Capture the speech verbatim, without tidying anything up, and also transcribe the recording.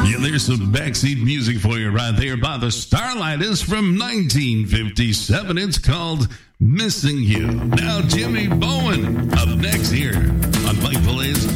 Yeah, there's some backseat music for you right there by the Starlighters from nineteen fifty-seven. It's called Missing You. Now, Jimmy Bowen up next here on Mike Valai's